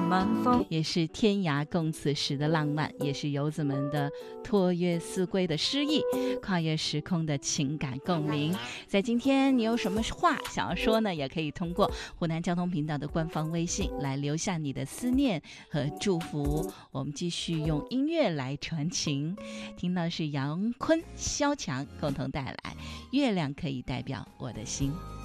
满风， 也是天涯共此时的浪漫，也是游子们的托约思归的诗意，跨越时空的情感共鸣。在今天你有什么话想要说呢？也可以通过湖南交通频道的官方微信来留下你的思念和祝福，我们继续用音乐来传情。听到是杨坤、萧强共同带来《月亮可以代表我的心》。